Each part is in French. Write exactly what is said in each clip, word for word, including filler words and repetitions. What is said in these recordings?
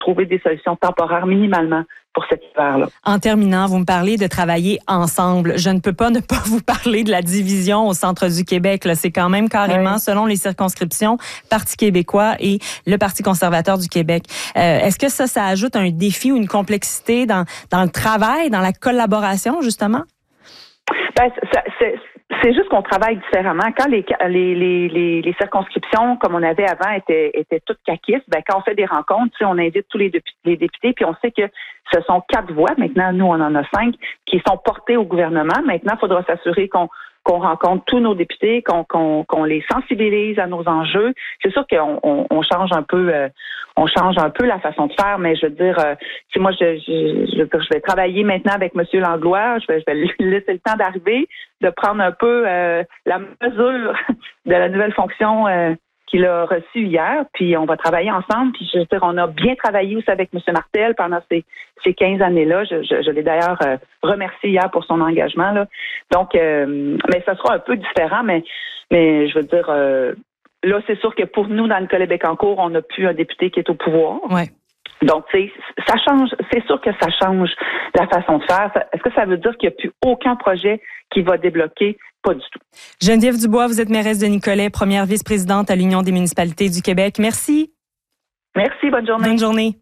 trouver des solutions temporaires minimalement pour cet hiver-là. En terminant, vous me parlez de travailler ensemble. Je ne peux pas ne pas vous parler de la division au centre du Québec. Là, c'est quand même carrément, oui. selon les circonscriptions, Parti québécois et le Parti conservateur du Québec. Euh, est-ce que ça, ça ajoute un défi ou une complexité dans, dans le travail, dans la collaboration, justement? Ben, ça, c'est, c'est juste qu'on travaille différemment. Quand les, les, les, les, les circonscriptions, comme on avait avant, étaient, étaient toutes caquistes, ben, quand on fait des rencontres, on invite tous les députés, les députés, puis on sait que ce sont quatre voix. Maintenant, nous, on en a cinq qui sont portées au gouvernement. Maintenant, il faudra s'assurer qu'on qu'on rencontre tous nos députés, qu'on, qu'on, qu'on les sensibilise à nos enjeux. C'est sûr qu'on on, on change un peu, euh, on change un peu la façon de faire, mais je veux dire, euh, si moi, je, je, je, je vais travailler maintenant avec M. Langlois, je vais, je vais lui laisser le temps d'arriver, de prendre un peu euh, la mesure de la nouvelle fonction euh, qu'il a reçue hier, puis on va travailler ensemble, puis je veux dire, on a bien travaillé aussi avec M. Martel pendant ces, ces quinze années-là. Je, je, je l'ai d'ailleurs euh, remercié hier pour son engagement, là. Donc, euh, mais ça sera un peu différent, mais, mais je veux dire, euh, là, c'est sûr que pour nous, dans le Nicolet-Bécancour, on n'a plus un député qui est au pouvoir. Ouais. Donc, tu sais, ça change, c'est sûr que ça change la façon de faire. Est-ce que ça veut dire qu'il n'y a plus aucun projet qui va débloquer? Pas du tout. Geneviève Dubois, vous êtes mairesse de Nicolet, première vice-présidente à l'Union des municipalités du Québec. Merci. Merci, bonne journée. Bonne journée.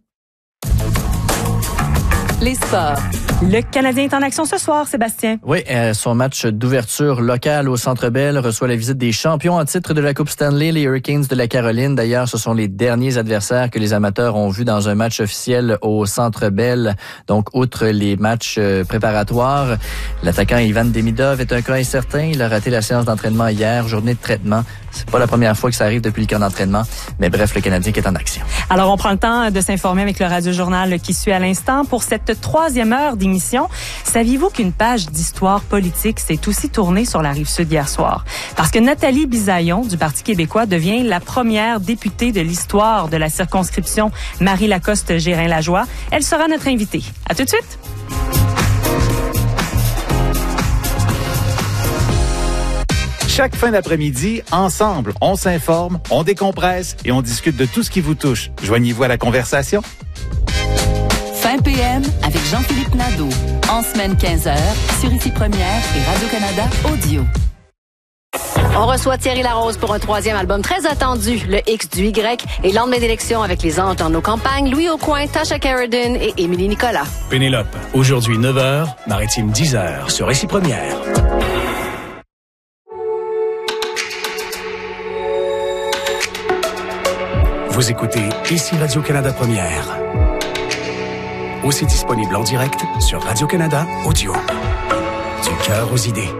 Les sports. Le Canadien est en action ce soir, Sébastien. Oui, euh, son match d'ouverture local au Centre Bell reçoit la visite des champions en titre de la Coupe Stanley, les Hurricanes de la Caroline. D'ailleurs, ce sont les derniers adversaires que les amateurs ont vus dans un match officiel au Centre Bell. Donc, outre les matchs euh, préparatoires, l'attaquant Ivan Demidov est un cas incertain. Il a raté la séance d'entraînement hier, journée de traitement. C'est pas la première fois que ça arrive depuis le camp d'entraînement. Mais bref, le Canadien qui est en action. Alors, on prend le temps de s'informer avec le Radio-Journal qui suit à l'instant. Pour cette troisième heure d'émission, saviez-vous qu'une page d'histoire politique s'est aussi tournée sur la Rive-Sud hier soir? Parce que Nathalie Bisaillon, du Parti québécois, devient la première députée de l'histoire de la circonscription Marie-Lacoste-Gérin-Lajoie. Elle sera notre invitée. À tout de suite! Chaque fin d'après-midi, ensemble, on s'informe, on décompresse et on discute de tout ce qui vous touche. Joignez-vous à la conversation. Fin P M avec Jean-Philippe Nadeau. En semaine quinze heures, sur Ici Première et Radio-Canada Audio. On reçoit Thierry Larose pour un troisième album très attendu, le X du Y, et lendemain d'élection avec les anges dans nos campagnes, Louis Aucoin, Tasha Carradine et Émilie Nicolas. Pénélope, aujourd'hui neuf heures, Maritime dix heures, sur Ici Première. Vous écoutez Ici Radio-Canada Première. Aussi disponible en direct sur Radio-Canada Audio. Du cœur aux idées.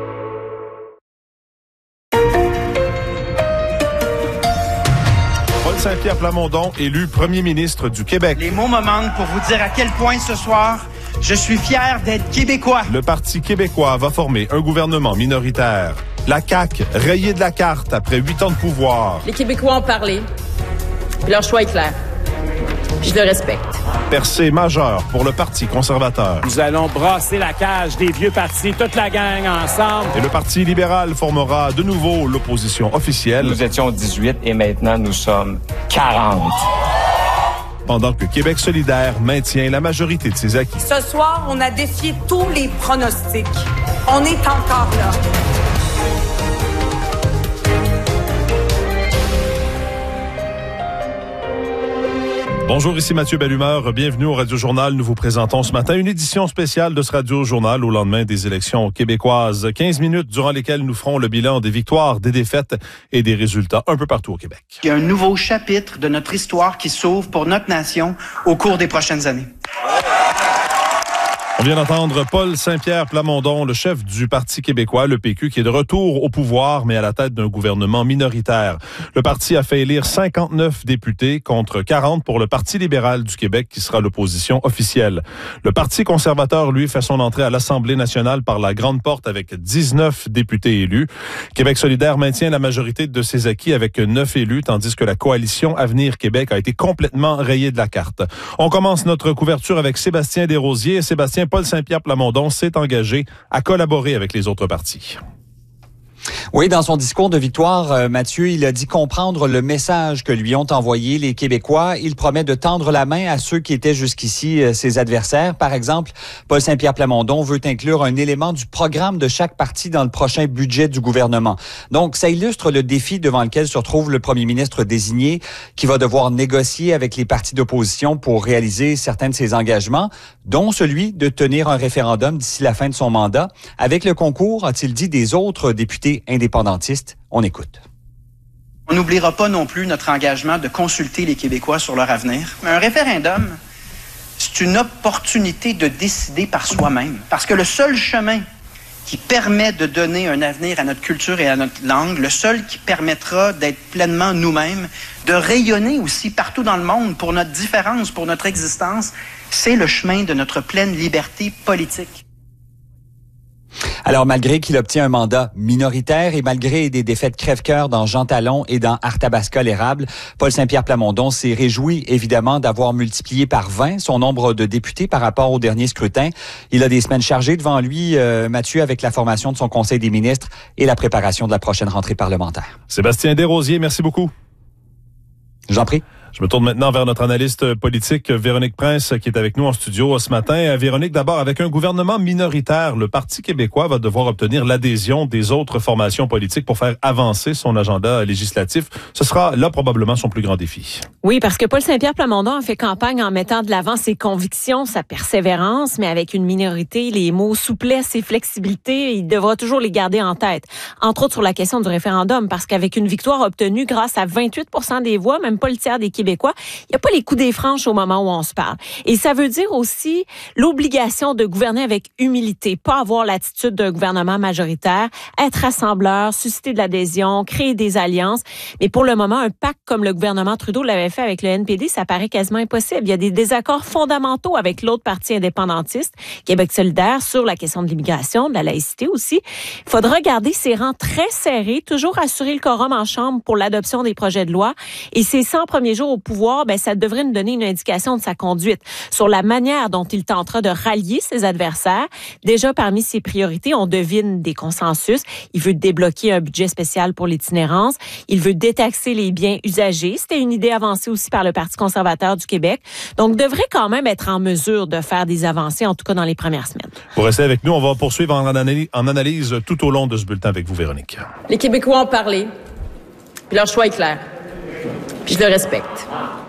Paul Saint-Pierre Plamondon, élu premier ministre du Québec. Les mots me manquent pour vous dire à quel point ce soir, je suis fier d'être québécois. Le Parti québécois va former un gouvernement minoritaire. La C A Q, rayée de la carte après huit ans de pouvoir. Les Québécois ont parlé. Puis leur choix est clair. Puis je le respecte. Percée majeure pour le Parti conservateur. Nous allons brasser la cage des vieux partis, toute la gang ensemble. Et le Parti libéral formera de nouveau l'opposition officielle. Nous étions dix-huit et maintenant nous sommes quarante. Pendant que Québec solidaire maintient la majorité de ses acquis. Ce soir, on a défié tous les pronostics. On est encore là. Bonjour, ici Mathieu Bellumeur. Bienvenue au Radio-Journal. Nous vous présentons ce matin une édition spéciale de ce Radio-Journal au lendemain des élections québécoises. quinze minutes durant lesquelles nous ferons le bilan des victoires, des défaites et des résultats un peu partout au Québec. Il y a un nouveau chapitre de notre histoire qui s'ouvre pour notre nation au cours des prochaines années. On vient d'entendre Paul Saint-Pierre Plamondon, le chef du Parti québécois, le P Q, qui est de retour au pouvoir, mais à la tête d'un gouvernement minoritaire. Le parti a fait élire cinquante-neuf députés contre quarante pour le Parti libéral du Québec, qui sera l'opposition officielle. Le Parti conservateur, lui, fait son entrée à l'Assemblée nationale par la grande porte avec dix-neuf députés élus. Québec solidaire maintient la majorité de ses acquis avec neuf élus, tandis que la coalition Avenir Québec a été complètement rayée de la carte. On commence notre couverture avec Sébastien Desrosiers. Sébastien, Paul Saint-Pierre Plamondon s'est engagé à collaborer avec les autres partis. Oui, dans son discours de victoire, euh, Mathieu, il a dit comprendre le message que lui ont envoyé les Québécois. Il promet de tendre la main à ceux qui étaient jusqu'ici euh, ses adversaires. Par exemple, Paul Saint-Pierre Plamondon veut inclure un élément du programme de chaque parti dans le prochain budget du gouvernement. Donc, ça illustre le défi devant lequel se retrouve le premier ministre désigné, qui va devoir négocier avec les partis d'opposition pour réaliser certains de ses engagements, dont celui de tenir un référendum d'ici la fin de son mandat, avec le concours, a-t-il dit, des autres députés indépendantistes. On écoute. On n'oubliera pas non plus notre engagement de consulter les Québécois sur leur avenir. Mais un référendum, c'est une opportunité de décider par soi-même. Parce que le seul chemin qui permet de donner un avenir à notre culture et à notre langue, le seul qui permettra d'être pleinement nous-mêmes, de rayonner aussi partout dans le monde pour notre différence, pour notre existence, c'est le chemin de notre pleine liberté politique. Alors, malgré qu'il obtient un mandat minoritaire et malgré des défaites crève-cœur dans Jean Talon et dans Arthabasca-l'Érable, Paul Saint-Pierre Plamondon s'est réjoui, évidemment, d'avoir multiplié par vingt son nombre de députés par rapport au dernier scrutin. Il a des semaines chargées devant lui, euh, Mathieu, avec la formation de son Conseil des ministres et la préparation de la prochaine rentrée parlementaire. Sébastien Desrosiers, merci beaucoup. J'en prie. Je me tourne maintenant vers notre analyste politique, Véronique Prince, qui est avec nous en studio ce matin. Véronique, d'abord, avec un gouvernement minoritaire, le Parti québécois va devoir obtenir l'adhésion des autres formations politiques pour faire avancer son agenda législatif. Ce sera là probablement son plus grand défi. Oui, parce que Paul Saint-Pierre Plamondon a fait campagne en mettant de l'avant ses convictions, sa persévérance, mais avec une minorité, les mots souplesse et flexibilité, il devra toujours les garder en tête. Entre autres sur la question du référendum, parce qu'avec une victoire obtenue grâce à vingt-huit pour cent des voix, même pas le tiers des Québécois, il n'y a pas les coups des franches au moment où on se parle. Et ça veut dire aussi l'obligation de gouverner avec humilité, pas avoir l'attitude d'un gouvernement majoritaire, être rassembleur, susciter de l'adhésion, créer des alliances. Mais pour le moment, un pacte comme le gouvernement Trudeau l'avait fait avec le N P D, ça paraît quasiment impossible. Il y a des désaccords fondamentaux avec l'autre parti indépendantiste, Québec solidaire, sur la question de l'immigration, de la laïcité aussi. Il faudra garder ses rangs très serrés, toujours assurer le quorum en chambre pour l'adoption des projets de loi. Et ses cent premiers jours au pouvoir, ben, ça devrait nous donner une indication de sa conduite sur la manière dont il tentera de rallier ses adversaires. Déjà, parmi ses priorités, on devine des consensus. Il veut débloquer un budget spécial pour l'itinérance. Il veut détaxer les biens usagés. C'était une idée avancée aussi par le Parti conservateur du Québec. Donc, devrait quand même être en mesure de faire des avancées, en tout cas dans les premières semaines. Pour rester avec nous, on va poursuivre en analyse, en analyse tout au long de ce bulletin avec vous, Véronique. Les Québécois ont parlé, puis leur choix est clair. Puis je le respecte.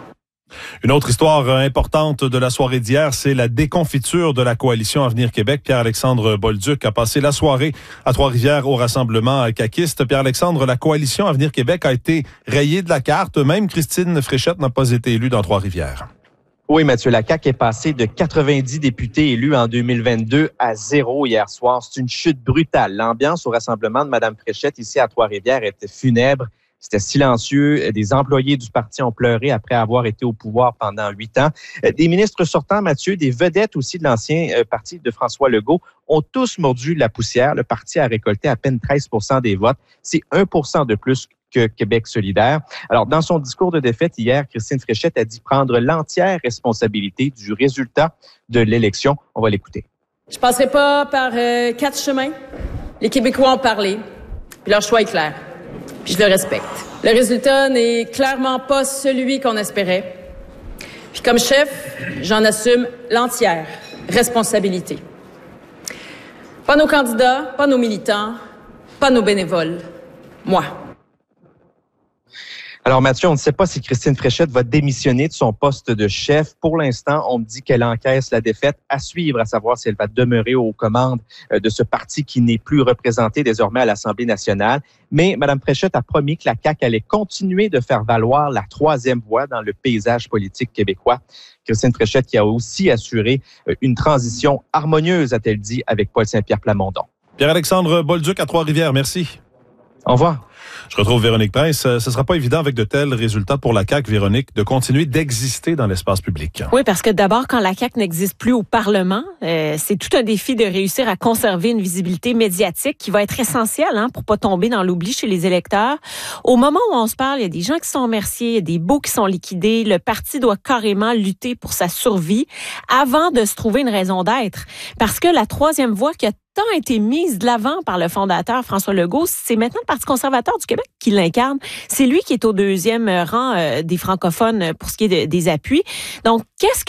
Une autre histoire importante de la soirée d'hier, c'est la déconfiture de la coalition Avenir Québec. Pierre-Alexandre Bolduc a passé la soirée à Trois-Rivières au rassemblement caquiste. Pierre-Alexandre, la coalition Avenir Québec a été rayée de la carte. Même Christine Fréchette n'a pas été élue dans Trois-Rivières. Oui, Mathieu, la C A Q est passée de quatre-vingt-dix députés élus en deux mille vingt-deux à zéro hier soir. C'est une chute brutale. L'ambiance au rassemblement de Mme Fréchette ici à Trois-Rivières était funèbre. C'était silencieux. Des employés du parti ont pleuré après avoir été au pouvoir pendant huit ans. Des ministres sortants, Mathieu, des vedettes aussi de l'ancien parti de François Legault, ont tous mordu la poussière. Le parti a récolté à peine treize pour cent des votes. C'est un pour cent de plus que Québec solidaire. Alors, dans son discours de défaite hier, Christine Fréchette a dit prendre l'entière responsabilité du résultat de l'élection. On va l'écouter. Je passerai pas par euh, quatre chemins. Les Québécois ont parlé, puis leur choix est clair. Puis je le respecte. Le résultat n'est clairement pas celui qu'on espérait. Puis comme chef, j'en assume l'entière responsabilité. Pas nos candidats, pas nos militants, pas nos bénévoles. Moi. Alors Mathieu, on ne sait pas si Christine Fréchette va démissionner de son poste de chef. Pour l'instant, on me dit qu'elle encaisse la défaite. À suivre, à savoir si elle va demeurer aux commandes de ce parti qui n'est plus représenté désormais à l'Assemblée nationale. Mais Mme Fréchette a promis que la C A Q allait continuer de faire valoir la troisième voie dans le paysage politique québécois. Christine Fréchette qui a aussi assuré une transition harmonieuse, a-t-elle dit, avec Paul Saint-Pierre Plamondon. Pierre-Alexandre Bolduc à Trois-Rivières, merci. Au revoir. Je retrouve Véronique Prince. Ce ne sera pas évident avec de tels résultats pour la C A Q, Véronique, de continuer d'exister dans l'espace public. Oui, parce que d'abord, quand la C A Q n'existe plus au Parlement, euh, c'est tout un défi de réussir à conserver une visibilité médiatique qui va être essentielle hein, pour pas tomber dans l'oubli chez les électeurs. Au moment où on se parle, il y a des gens qui sont remerciés, il y a des baux qui sont liquidés. Le parti doit carrément lutter pour sa survie avant de se trouver une raison d'être. Parce que la troisième voie qui a tant été mise de l'avant par le fondateur François Legault, c'est maintenant le Parti conservateur du Québec qui l'incarne. C'est lui qui est au deuxième rang euh, des francophones pour ce qui est de, des appuis. Donc, qu'est-ce